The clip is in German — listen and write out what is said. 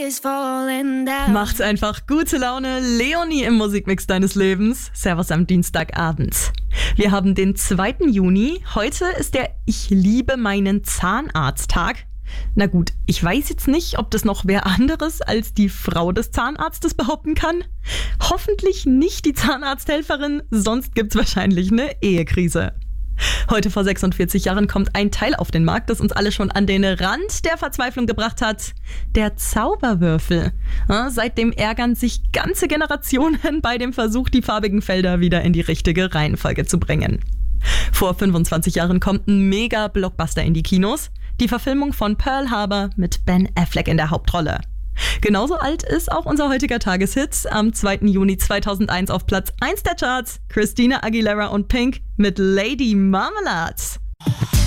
is falling down. Macht's einfach gute Laune, Leonie im Musikmix deines Lebens. Servus am Dienstagabend. Wir haben den 2. Juni. Heute ist der Ich liebe meinen Zahnarzt-Tag. Na gut, ich weiß jetzt nicht, ob das noch wer anderes als die Frau des Zahnarztes behaupten kann. Hoffentlich nicht die Zahnarzthelferin, sonst gibt's wahrscheinlich eine Ehekrise. Heute vor 46 Jahren kommt ein Teil auf den Markt, das uns alle schon an den Rand der Verzweiflung gebracht hat. Der Zauberwürfel. Seitdem ärgern sich ganze Generationen bei dem Versuch, die farbigen Felder wieder in die richtige Reihenfolge zu bringen. Vor 25 Jahren kommt ein Mega-Blockbuster in die Kinos. Die Verfilmung von Pearl Harbor mit Ben Affleck in der Hauptrolle. Genauso alt ist auch unser heutiger Tageshit. Am 2. Juni 2001 auf Platz 1 der Charts. Christina Aguilera und Pink mit Lady Marmalade.